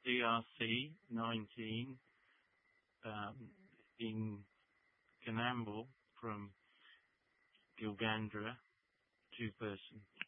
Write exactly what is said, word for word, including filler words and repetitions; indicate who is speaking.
Speaker 1: D R C nineteen um, in Canamble from Gilgandra, two-person